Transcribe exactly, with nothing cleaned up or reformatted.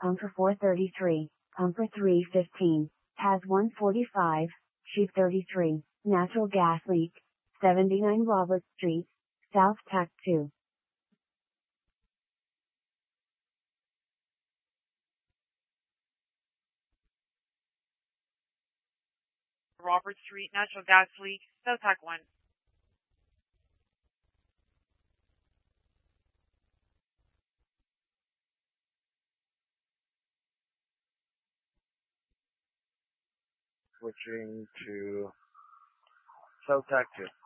pumper four thirty-three, pumper three fifteen, has one forty-five, sheet thirty-three, natural gas leak, seventy-nine Robert Street, South Tack two. Robert Street, natural gas leak, South Tack one. Switching to South Tack two.